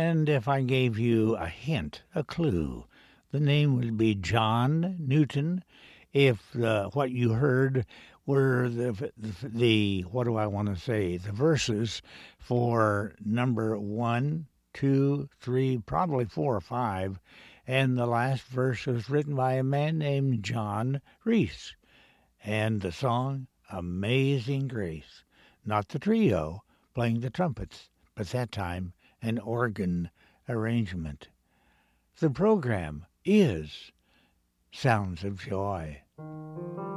And if I gave you a hint, a clue, the name would be John Newton. If what you heard were the what do I want to say? The verses for number 1, 2, 3, probably 4 or 5, and the last verse was written by a man named John Reese, and the song Amazing Grace. Not the trio playing the trumpets, but that time an organ arrangement. The program is Sounds of Joy.